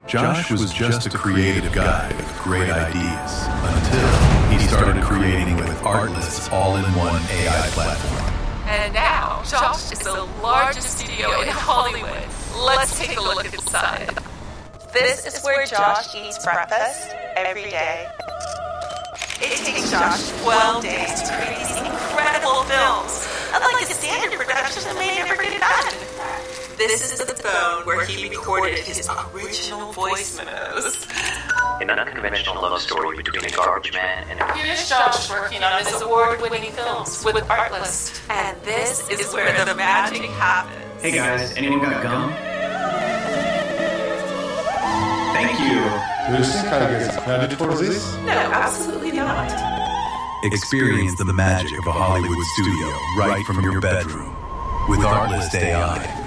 Josh was just a creative guy with great ideas until he started creating with Artlist all-in-one AI platform. And now, Josh is the largest studio in Hollywood. Let's take a look inside. This is where Josh eats breakfast every day. It takes Josh 12 days to create these incredible films, unlike a standard production that may never get done. This is the phone where he recorded his original voice memos. An unconventional love story between a garbage man and a... Here's Josh working on his award-winning films with Artlist. And this is where the magic happens. Hey guys, anyone got gum? Thank you. Do you think I get credit for this? No, absolutely not. Experience the magic of a Hollywood studio right from your bedroom with Artlist AI.